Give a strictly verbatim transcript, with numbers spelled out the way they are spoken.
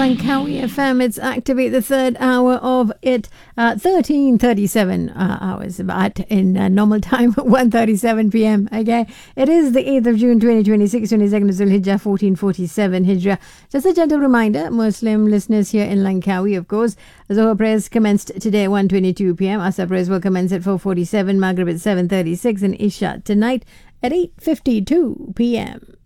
Langkawi F M. It's Activate the third hour of it. Uh, thirteen thirty-seven uh, hours, but in uh, normal time, one thirty-seven p.m. Okay, it is the eighth of June, twenty twenty-six, twenty-second of Zulhijjah, fourteen forty-seven Hijrah. Just a gentle reminder, Muslim listeners here in Langkawi, of course, Zohar prayers commenced today, one twenty-two p.m. Asr prayers will commence at four forty-seven, Maghrib at seven thirty-six, and Isha tonight at eight fifty-two p.m.